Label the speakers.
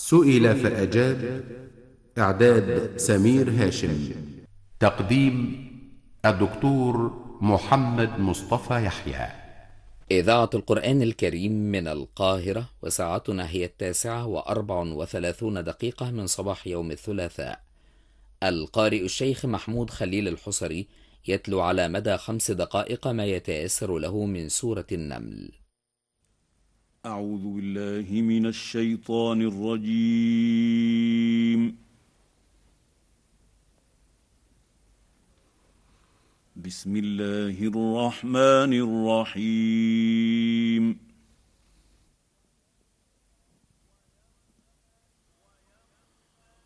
Speaker 1: سئل فأجاب. إعداد سمير هاشم. تقديم الدكتور محمد مصطفى يحيى.
Speaker 2: إذاعة القرآن الكريم من القاهرة، وساعتنا هي 9:34 من صباح يوم الثلاثاء. القارئ الشيخ محمود خليل الحصري يتلو على مدى 5 دقائق ما يتيسر له من سورة النمل.
Speaker 3: أعوذ بالله من الشيطان الرجيم. بسم الله الرحمن الرحيم.